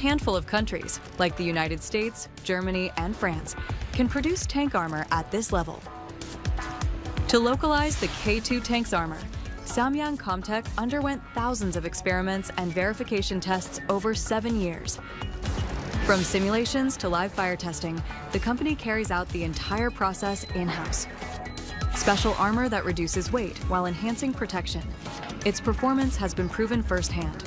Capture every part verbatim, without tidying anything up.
handful of countries, like the United States, Germany, and France, can produce tank armor at this level. To localize the K two tank's armor, Samyang Comtech underwent thousands of experiments and verification tests over seven years. From simulations to live fire testing, the company carries out the entire process in-house. Special armor that reduces weight while enhancing protection. Its performance has been proven firsthand.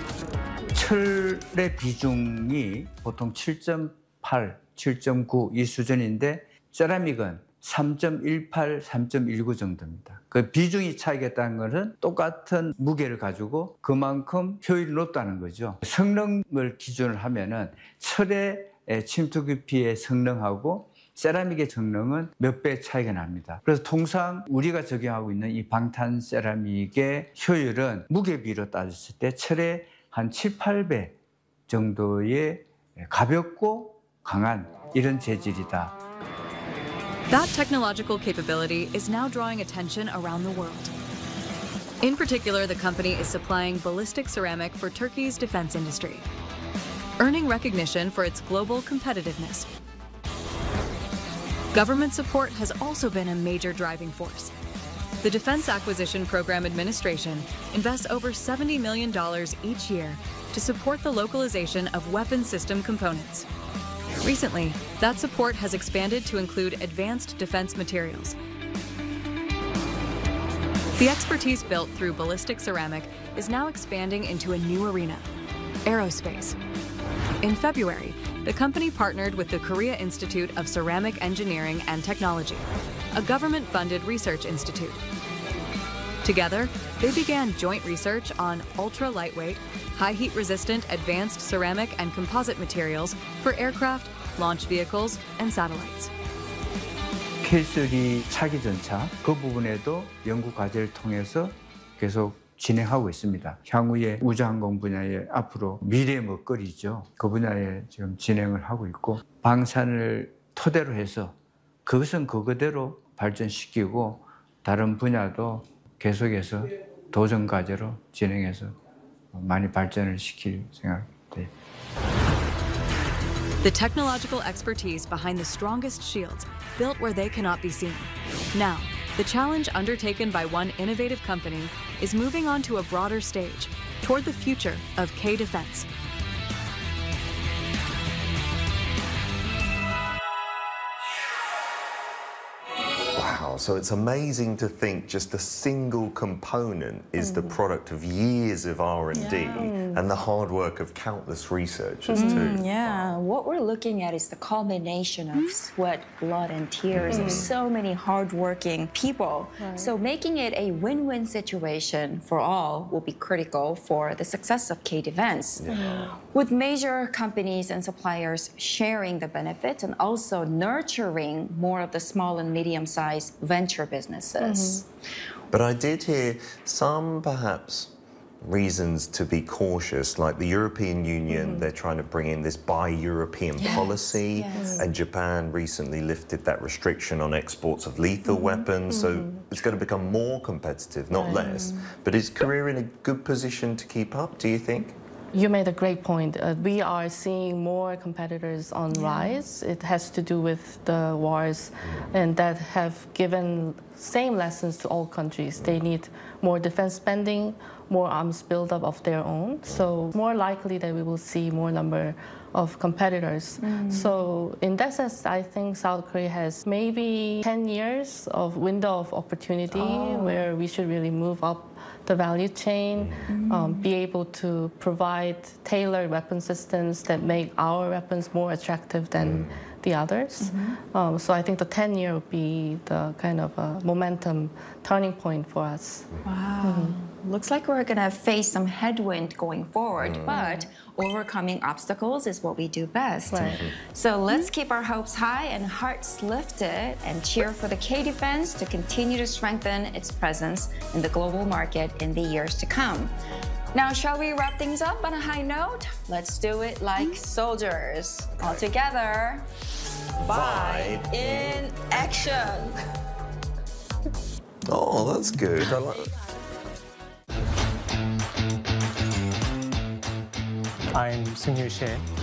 철의 비중이 보통 칠 점 팔, 칠 점 구 이 수준인데 세라믹은 삼 점 일팔, 삼 점 일구 정도입니다. 그 비중이 차이가 있다는 것은 똑같은 무게를 가지고 그만큼 효율이 높다는 거죠. 성능을 기준으로 하면은 철의 침투 깊이의 성능하고 세라믹의 성능은 몇 배 차이가 납니다. 그래서 통상 우리가 적용하고 있는 이 방탄 세라믹의 효율은 무게비로 따졌을 때 철의 한 칠, 팔 배 정도의 가볍고 강한 이런 재질이다. That technological capability is now drawing attention around the world. In particular, the company is supplying ballistic ceramic for Turkey's defense industry, earning recognition for its global competitiveness. Government support has also been a major driving force. The Defense Acquisition Program Administration invests over seventy million dollars each year to support the localization of weapon system components. Recently, that support has expanded to include advanced defense materials. The expertise built through ballistic ceramic is now expanding into a new arena, aerospace. In February, the company partnered with the Korea Institute of Ceramic Engineering and Technology, a government-funded research institute. Together, they began joint research on ultra-lightweight, high-heat-resistant advanced ceramic and composite materials for aircraft, launch vehicles, and satellites. 케이 쓰리 차기 전차 그 부분에도 연구 과제를 통해서 계속 진행하고 있습니다. 향후에 우주항공 분야에 앞으로 미래의 먹거리죠. 그 분야에 지금 진행을 하고 있고 방산을 토대로 해서 그것은 그거대로 발전시키고 다른 분야도 계속해서 도전 과제로 진행해서 많이 발전을 시킬 생각입니다. The technological expertise behind the strongest shields built where they cannot be seen. Now, the challenge undertaken by one innovative company is moving on to a broader stage toward the future of K-Defense. Wow, so it's amazing to think just a single component is mm. the product of years of R and D yeah. and the hard work of countless researchers mm. too. Yeah, what we're looking at is the culmination of sweat, blood, and tears mm. of so many hardworking people. Right. So making it a win-win situation for all will be critical for the success of K-Defense. Yeah. With major companies and suppliers sharing the benefits and also nurturing more of the small and medium-sized venture businesses. Mm-hmm. But I did hear some perhaps reasons to be cautious, like the European Union, mm-hmm. they're trying to bring in this buy European yes, policy, yes. and Japan recently lifted that restriction on exports of lethal mm-hmm. weapons, mm-hmm. so it's going to become more competitive, not right. less. But is Korea in a good position to keep up, do you think? You made a great point. Uh, we are seeing more competitors on yeah. rise. It has to do with the wars, and that have given same lessons to all countries. They need more defense spending, more arms buildup of their own. So more likely that we will see more number of competitors. Mm. So in that sense, I think South Korea has maybe ten years of window of opportunity oh. where we should really move up the value chain, mm. um, be able to provide tailored weapon systems that make our weapons more attractive than mm. the others. Mm-hmm. um, so I think the ten year would be the kind of uh, momentum turning point for us. Wow. Mm-hmm. Looks like we're going to face some headwind going forward, mm. but overcoming obstacles is what we do best. Right. So let's keep our hopes high and hearts lifted and cheer for the K-Defense to continue to strengthen its presence in the global market in the years to come. Now, shall we wrap things up on a high note? Let's do it like soldiers. All together. Vibe in action. Oh, that's good. I like I'm Seung-Yu Shin.